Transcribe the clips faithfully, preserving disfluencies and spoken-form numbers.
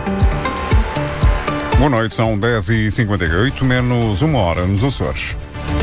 Boa noite, são dez e cinquenta e oito, menos uma hora nos Açores.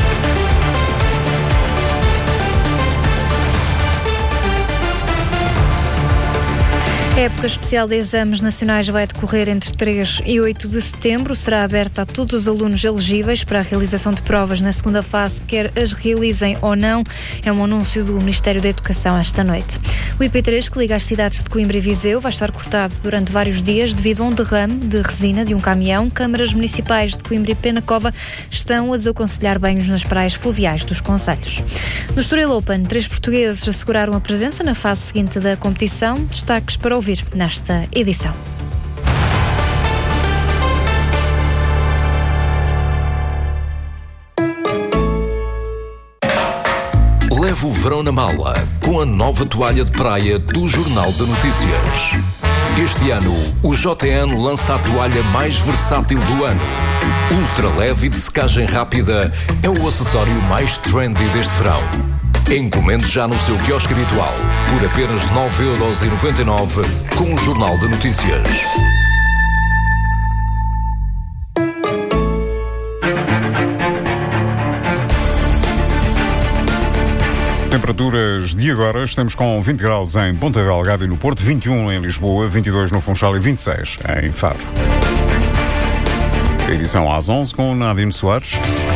A época especial de exames nacionais vai decorrer entre três e oito de setembro. Será aberta a todos os alunos elegíveis para a realização de provas na segunda fase, quer as realizem ou não. É um anúncio do Ministério da Educação esta noite. O I P três, que liga as cidades de Coimbra e Viseu, vai estar cortado durante vários dias devido a um derrame de resina de um caminhão. Câmaras municipais de Coimbra e Penacova estão a desaconselhar banhos nas praias fluviais dos concelhos. No Estoril Open, três portugueses asseguraram a presença na fase seguinte da competição. Destaques para ouvir nesta edição. Leve o verão na mala com a nova toalha de praia do Jornal de Notícias. Este ano, o J N lança a toalha mais versátil do ano. Ultra leve e de secagem rápida, é o acessório mais trendy deste verão. Encomende já no seu quiosque habitual por apenas nove euros e noventa e nove com o Jornal de Notícias. Temperaturas de agora, estamos com vinte graus em Ponta Delgada e no Porto, vinte e um em Lisboa, vinte e dois no Funchal e vinte e seis em Faro. Edição às onze com Nadine Soares.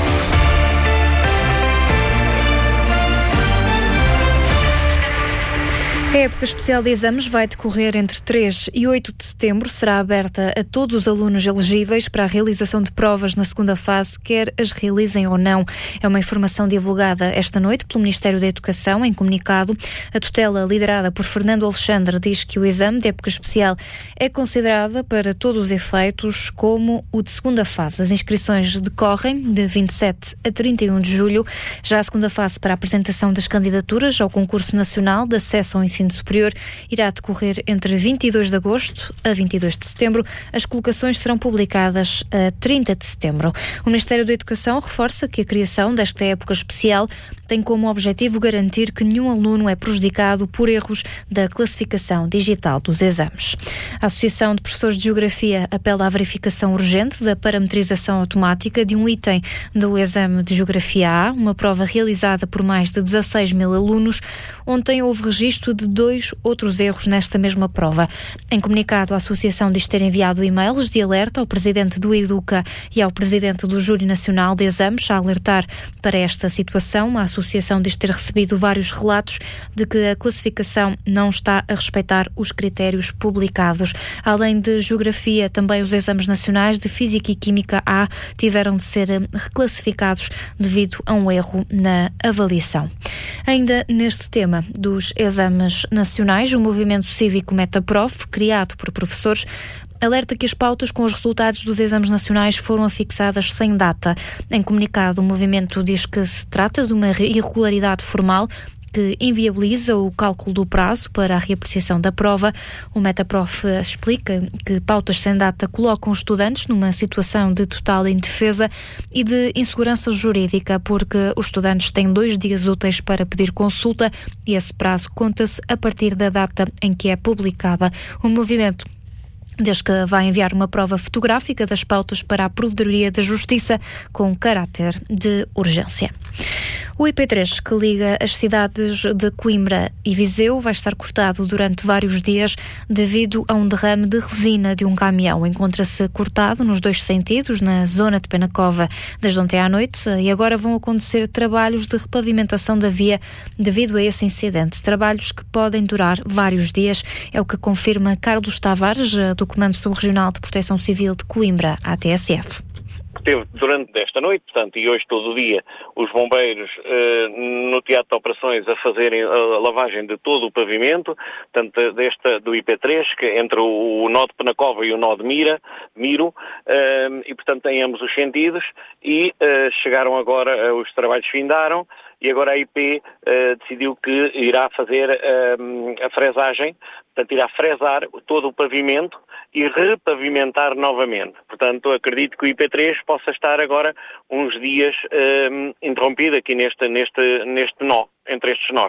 A época especial de exames vai decorrer entre três e oito de setembro. Será aberta a todos os alunos elegíveis para a realização de provas na segunda fase, quer as realizem ou não. É uma informação divulgada esta noite pelo Ministério da Educação em comunicado. A tutela, liderada por Fernando Alexandre, diz que o exame de época especial é considerada para todos os efeitos como o de segunda fase. As inscrições decorrem de vinte e sete a trinta e um de julho. Já a segunda fase para a apresentação das candidaturas ao concurso nacional de acesso ao ensino superior irá decorrer entre vinte e dois de agosto a vinte e dois de setembro. As colocações serão publicadas a trinta de setembro. O Ministério da Educação reforça que a criação desta época especial tem como objetivo garantir que nenhum aluno é prejudicado por erros da classificação digital dos exames. A Associação de Professores de Geografia apela à verificação urgente da parametrização automática de um item do exame de Geografia A, uma prova realizada por mais de dezasseis mil alunos. Ontem houve registro de dois outros erros nesta mesma prova. Em comunicado, a Associação diz ter enviado e-mails de alerta ao Presidente do Educa e ao Presidente do Júri Nacional de Exames a alertar para esta situação. A Associação diz ter recebido vários relatos de que a classificação não está a respeitar os critérios publicados. Além de Geografia, também os exames nacionais de Física e Química A tiveram de ser reclassificados devido a um erro na avaliação. Ainda neste tema dos exames nacionais, o movimento cívico Metaprof, criado por professores, alerta que as pautas com os resultados dos exames nacionais foram afixadas sem data. Em comunicado, o movimento diz que se trata de uma irregularidade formal que inviabiliza o cálculo do prazo para a reapreciação da prova. O Metaprof explica que pautas sem data colocam os estudantes numa situação de total indefesa e de insegurança jurídica, porque os estudantes têm dois dias úteis para pedir consulta e esse prazo conta-se a partir da data em que é publicada. O movimento desde que vai enviar uma prova fotográfica das pautas para a Provedoria da Justiça com caráter de urgência. O I P três, que liga as cidades de Coimbra e Viseu, vai estar cortado durante vários dias devido a um derrame de resina de um caminhão. Encontra-se cortado nos dois sentidos, na zona de Penacova, desde ontem à noite, e agora vão acontecer trabalhos de repavimentação da via devido a esse incidente. Trabalhos que podem durar vários dias, é o que confirma Carlos Tavares, do Comando Subregional de Proteção Civil de Coimbra, A T S F. Teve durante esta noite, portanto, e hoje todo o dia, os bombeiros eh, no teatro de operações a fazerem a lavagem de todo o pavimento, portanto, desta, do I P três, que entre o, o nó de Penacova e o nó de Mira, Miro, eh, e portanto em ambos os sentidos, e eh, chegaram agora, eh, os trabalhos findaram, e agora a I P eh, decidiu que irá fazer eh, a fresagem, portanto irá fresar todo o pavimento e repavimentar novamente. Portanto, acredito que o I P três possa estar agora uns dias eh, interrompido aqui neste, neste, neste nó, entre estes nós.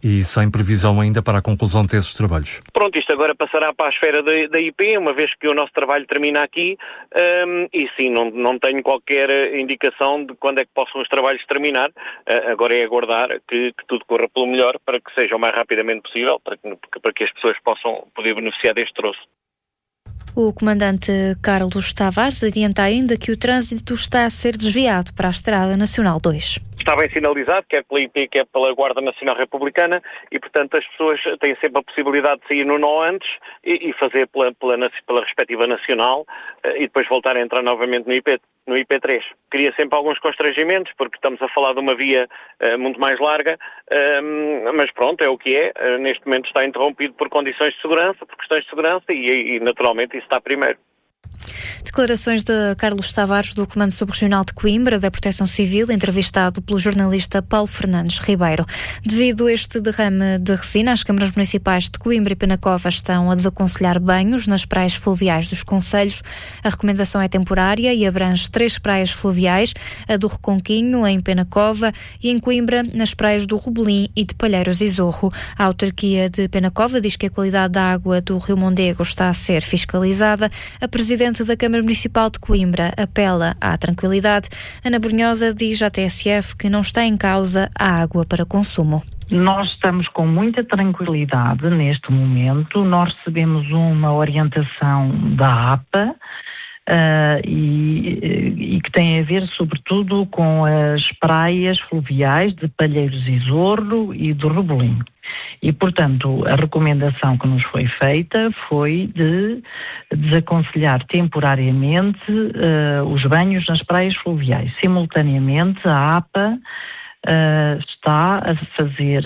E sem previsão ainda para a conclusão desses trabalhos? Pronto, isto agora passará para a esfera da, da I P, uma vez que o nosso trabalho termina aqui, um, e sim, não, não tenho qualquer indicação de quando é que possam os trabalhos terminar. Uh, agora é aguardar que, que tudo corra pelo melhor para que seja o mais rapidamente possível, para que, para que as pessoas possam poder beneficiar deste troço. O comandante Carlos Tavares adianta ainda que o trânsito está a ser desviado para a Estrada Nacional dois. Está bem sinalizado, quer pela I P, quer pela Guarda Nacional Republicana, e, portanto, as pessoas têm sempre a possibilidade de sair no nó antes e, e fazer pela, pela, pela respectiva Nacional e depois voltar a entrar novamente no I P, no I P três. Cria sempre alguns constrangimentos, porque estamos a falar de uma via uh, muito mais larga, uh, mas pronto, é o que é. Uh, neste momento está interrompido por condições de segurança, por questões de segurança, e, e naturalmente isso está primeiro. Declarações de Carlos Tavares, do Comando Subregional de Coimbra, da Proteção Civil, entrevistado pelo jornalista Paulo Fernandes Ribeiro. Devido a este derrame de resina, as câmaras municipais de Coimbra e Penacova estão a desaconselhar banhos nas praias fluviais dos concelhos. A recomendação é temporária e abrange três praias fluviais, a do Reconquinho, em Penacova, e em Coimbra, nas praias do Rebolim e de Palheiros e Zorro. A autarquia de Penacova diz que a qualidade da água do Rio Mondego está a ser fiscalizada. A presidente da Câmara Municipal de Coimbra apela à tranquilidade. Ana Brunhosa diz à T S F que não está em causa a água para consumo. Nós estamos com muita tranquilidade neste momento. Nós recebemos uma orientação da A P A uh, e, e que tem a ver sobretudo com as praias fluviais de Palheiros e Zorro e do Rebolim. E, portanto, a recomendação que nos foi feita foi de desaconselhar temporariamente uh, os banhos nas praias fluviais. Simultaneamente, a A P A uh, está a fazer,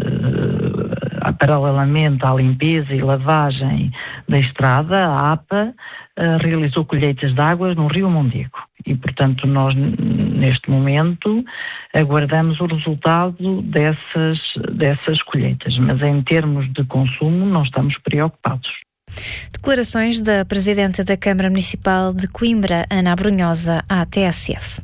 uh, paralelamente à limpeza e lavagem da estrada, a A P A uh, realizou colheitas de águas no Rio Mondego. E, portanto, nós, neste momento, aguardamos o resultado dessas, dessas colheitas. Mas, em termos de consumo, não estamos preocupados. Declarações da Presidenta da Câmara Municipal de Coimbra, Ana Brunhosa, à T S F.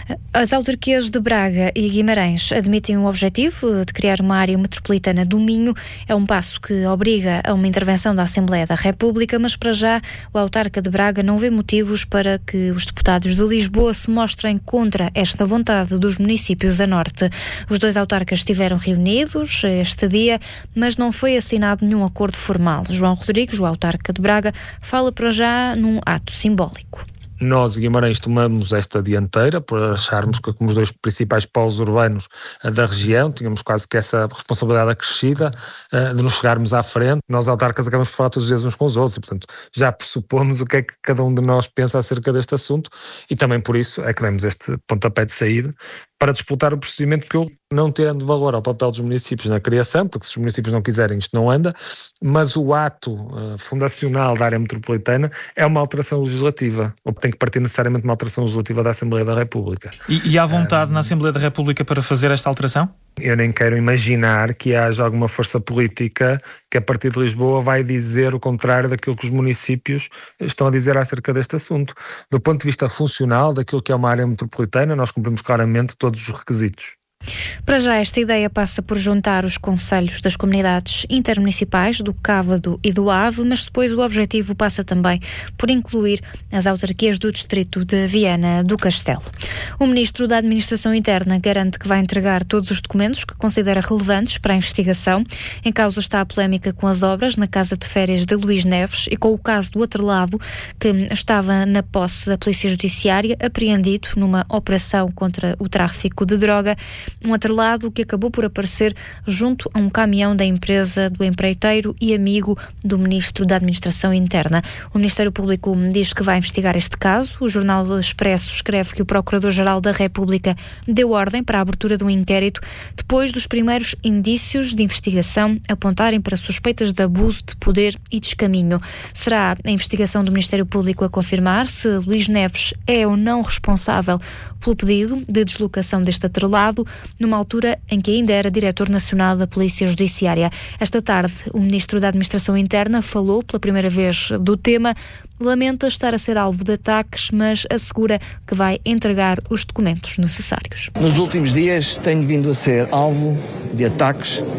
As autarquias de Braga e Guimarães admitem o objetivo de criar uma área metropolitana do Minho. É um passo que obriga a uma intervenção da Assembleia da República, mas para já o autarca de Braga não vê motivos para que os deputados de Lisboa se mostrem contra esta vontade dos municípios a norte. Os dois autarcas estiveram reunidos este dia, mas não foi assinado nenhum acordo formal. João Rodrigues, o autarca de Braga, fala para já num ato simbólico. Nós, Guimarães, tomamos esta dianteira por acharmos que, como os dois principais polos urbanos da região, tínhamos quase que essa responsabilidade acrescida de nos chegarmos à frente. Nós, autarcas, acabamos por falar todos os dias uns com os outros e, portanto, já pressupomos o que é que cada um de nós pensa acerca deste assunto e também por isso é que demos este pontapé de saída para disputar o procedimento que eu, não tirando valor ao papel dos municípios na criação, porque se os municípios não quiserem isto não anda, mas o ato uh, fundacional da área metropolitana é uma alteração legislativa, ou tem que partir necessariamente de uma alteração legislativa da Assembleia da República. E, e há vontade um, na Assembleia da República para fazer esta alteração? Eu nem quero imaginar que haja alguma força política que a partir de Lisboa vai dizer o contrário daquilo que os municípios estão a dizer acerca deste assunto. Do ponto de vista funcional, daquilo que é uma área metropolitana, nós cumprimos claramente todos os requisitos. Para já, esta ideia passa por juntar os concelhos das comunidades intermunicipais do Cávado e do Ave, mas depois o objetivo passa também por incluir as autarquias do distrito de Viana do Castelo. O Ministro da Administração Interna garante que vai entregar todos os documentos que considera relevantes para a investigação. Em causa está a polémica com as obras na casa de férias de Luís Neves e com o caso do atrelado que estava na posse da Polícia Judiciária, apreendido numa operação contra o tráfico de droga. Um atrelado que acabou por aparecer junto a um caminhão da empresa do empreiteiro e amigo do Ministro da Administração Interna. O Ministério Público diz que vai investigar este caso. O Jornal do Expresso escreve que o Procurador-Geral da República deu ordem para a abertura de um inquérito depois dos primeiros indícios de investigação apontarem para suspeitas de abuso de poder e descaminho. Será a investigação do Ministério Público a confirmar se Luís Neves é ou não responsável pelo pedido de deslocação deste atrelado, numa altura em que ainda era Diretor Nacional da Polícia Judiciária. Esta tarde, o Ministro da Administração Interna falou pela primeira vez do tema, lamenta estar a ser alvo de ataques, mas assegura que vai entregar os documentos necessários. Nos últimos dias tenho vindo a ser alvo de ataques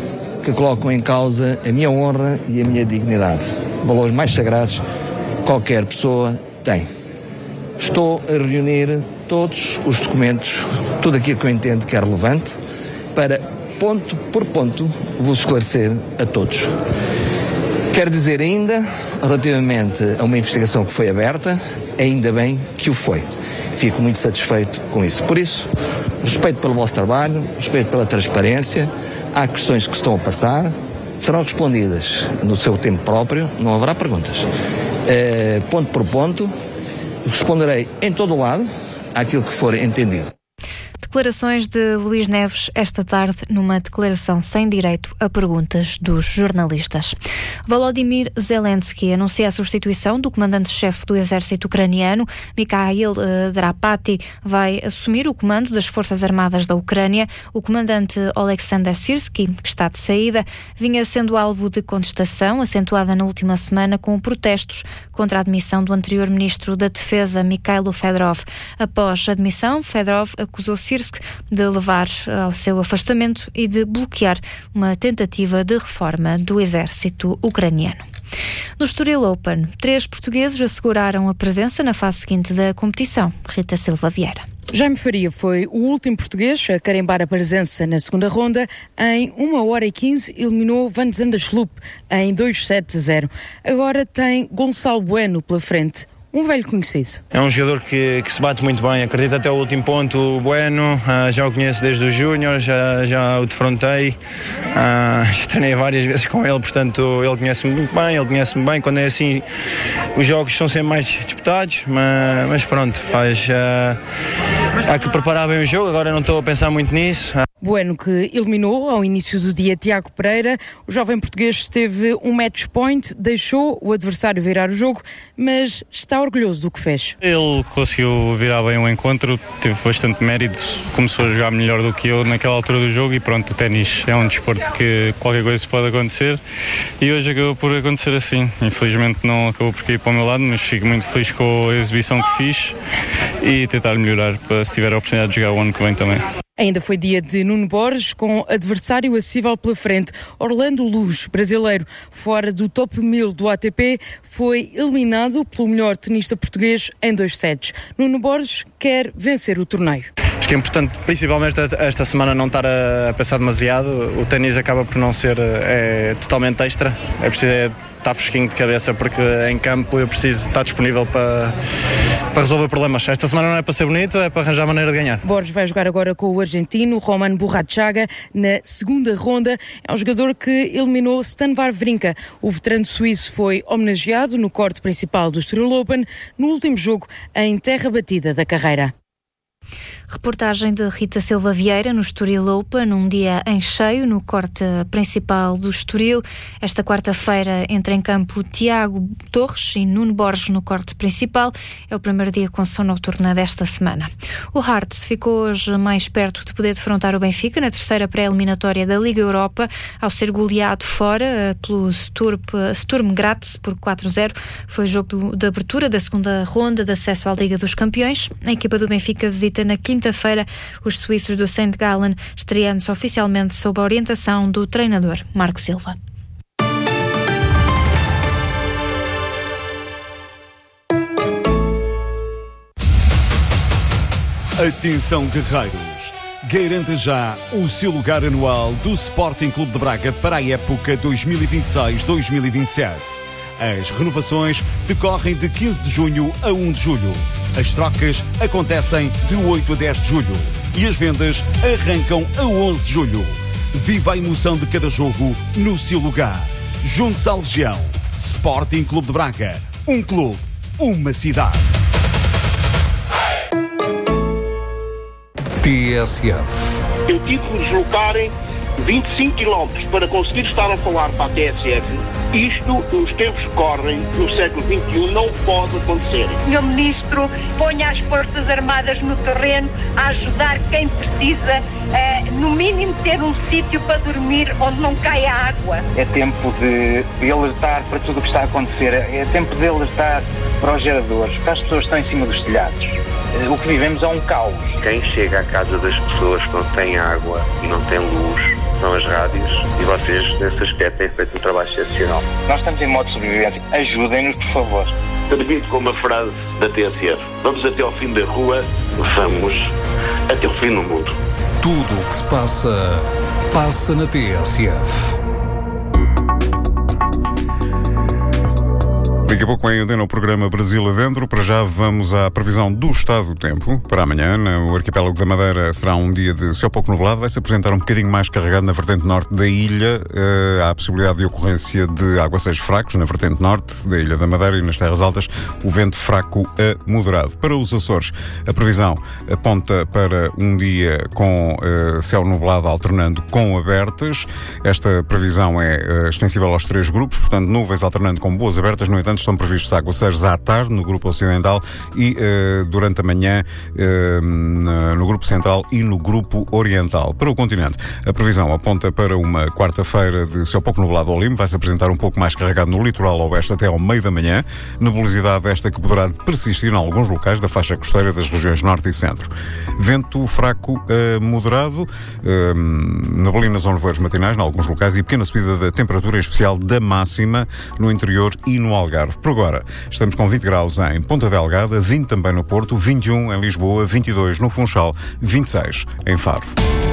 que colocam em causa a minha honra e a minha dignidade. Valores mais sagrados que qualquer pessoa tem. Estou a reunir todos os documentos, tudo aquilo que eu entendo que é relevante, para, ponto por ponto, vos esclarecer a todos. Quero dizer ainda, relativamente a uma investigação que foi aberta, ainda bem que o foi. Fico muito satisfeito com isso. Por isso, respeito pelo vosso trabalho, respeito pela transparência. Há questões que estão a passar, serão respondidas no seu tempo próprio, não haverá perguntas. Uh, ponto por ponto, responderei em todo o lado àquilo que for entendido. Declarações de Luís Neves esta tarde numa declaração sem direito a perguntas dos jornalistas. Volodymyr Zelensky anuncia a substituição do comandante-chefe do exército ucraniano. Mikhail uh, Drapati vai assumir o comando das Forças Armadas da Ucrânia. O comandante Oleksandr Syrskyi, que está de saída, vinha sendo alvo de contestação, acentuada na última semana com protestos contra a admissão do anterior ministro da Defesa, Mikhailo Fedorov. Após a admissão, Fedorov acusou Syrskyi de levar ao seu afastamento e de bloquear uma tentativa de reforma do exército ucraniano. No Estoril Open, três portugueses asseguraram a presença na fase seguinte da competição. Rita Silva Vieira. Jaime Faria foi o último português a carimbar a presença na segunda ronda. Em uma hora e quinze eliminou Van Zandersloot em dois sete a zero. Agora tem Gonçalo Bueno pela frente. Um velho conhecido. É um jogador que, que se bate muito bem, acredito até o último ponto. O Bueno, uh, já o conheço desde o Júnior, já, já o defrontei, uh, já treinei várias vezes com ele, portanto ele conhece-me muito bem, ele conhece-me bem. Quando é assim, os jogos são sempre mais disputados, mas, mas pronto, faz, uh, há que preparar bem o jogo, agora não estou a pensar muito nisso. Bueno, que eliminou ao início do dia Tiago Pereira. O jovem português teve um match point, deixou o adversário virar o jogo, mas está orgulhoso do que fez. Ele conseguiu virar bem o encontro, teve bastante mérito, começou a jogar melhor do que eu naquela altura do jogo e pronto, o ténis é um desporto que qualquer coisa pode acontecer e hoje acabou por acontecer assim. Infelizmente não acabou por cair para o meu lado, mas fico muito feliz com a exibição que fiz e tentar melhorar para se tiver a oportunidade de jogar o ano que vem também. Ainda foi dia de Nuno Borges, com adversário acessível pela frente. Orlando Luz, brasileiro, fora do top mil do A T P, foi eliminado pelo melhor tenista português em dois sets. Nuno Borges quer vencer o torneio. Acho que é importante, principalmente esta semana, não estar a pensar demasiado. O ténis acaba por não ser é, totalmente extra. É preciso é, estar fresquinho de cabeça, porque em campo eu preciso estar disponível para, para resolver problemas. Esta semana não é para ser bonito, é para arranjar maneira de ganhar. Borges vai jogar agora com o argentino Roman Burrachaga na segunda ronda. É um jogador que eliminou Stan Wawrinka. O veterano suíço foi homenageado no corte principal do Estoril Open no último jogo em terra batida da carreira. Reportagem de Rita Silva Vieira no Estoril Open, um dia em cheio no corte principal do Estoril. Esta quarta-feira entra em campo Tiago Torres e Nuno Borges no corte principal. É o primeiro dia com sessão noturna desta semana. O Hearts ficou hoje mais perto de poder defrontar o Benfica na terceira pré-eliminatória da Liga Europa, ao ser goleado fora pelo Sturm, Sturm Graz por quatro a zero. Foi o jogo do, de abertura da segunda ronda de acesso à Liga dos Campeões. A equipa do Benfica visita na quinta-feira os suíços do Saint Gallen, estreando-se oficialmente sob a orientação do treinador Marco Silva. Atenção, guerreiros! Garanta já o seu lugar anual do Sporting Clube de Braga para a época dois mil e vinte e seis dois mil e vinte e sete. As renovações decorrem de quinze de junho a um de julho. As trocas acontecem de oito a dez de julho. E as vendas arrancam a onze de julho. Viva a emoção de cada jogo no seu lugar. Junte-se à Legião. Sporting Clube de Braga. Um clube, uma cidade. T S F. Eu tive que me deslocarem vinte e cinco quilómetros para conseguir estar a falar para a T S F. Isto, nos tempos que correm, no século vinte e um, não pode acontecer. senhor Ministro, ponha as Forças Armadas no terreno a ajudar quem precisa, eh, no mínimo ter um sítio para dormir onde não caia água. É tempo de, de alertar para tudo o que está a acontecer, é tempo de alertar para os geradores, para as pessoas que estão em cima dos telhados. O que vivemos é um caos. Quem chega à casa das pessoas que não têm água e não têm luz são as rádios, e vocês, nesse aspecto, têm feito um trabalho excepcional. Nós estamos em modo de sobrevivência. Ajudem-nos, por favor. Termino com uma frase da T S F. Vamos até ao fim da rua, vamos até ao fim do mundo. Tudo o que se passa, passa na T S F. Daqui a pouco ainda no programa Brasil Adentro. Para já vamos à previsão do estado do tempo para amanhã. No arquipélago da Madeira será um dia de céu pouco nublado. Vai-se apresentar um bocadinho mais carregado na vertente norte da ilha. Uh, há a possibilidade de ocorrência de aguaceiros fracos na vertente norte da ilha da Madeira e nas terras altas o vento fraco a moderado. Para os Açores, a previsão aponta para um dia com uh, céu nublado alternando com abertas. Esta previsão é uh, extensível aos três grupos, portanto nuvens alternando com boas abertas. No entanto, estão previstos aguaceiros à tarde no grupo ocidental e uh, durante a manhã uh, no grupo central e no grupo oriental. Para o continente, a previsão aponta para uma quarta-feira de céu pouco nublado ao limpo. Vai-se apresentar um pouco mais carregado no litoral oeste até ao meio da manhã. Nebulosidade esta que poderá persistir em alguns locais da faixa costeira das regiões norte e centro. Vento fraco uh, moderado, uh, neblinas ou nevoeiros matinais em alguns locais e pequena subida da temperatura, em especial da máxima no interior e no Algarve. Por agora, estamos com vinte graus em Ponta Delgada, vinte também no Porto, vinte e um em Lisboa, vinte e dois no Funchal, vinte e seis em Faro.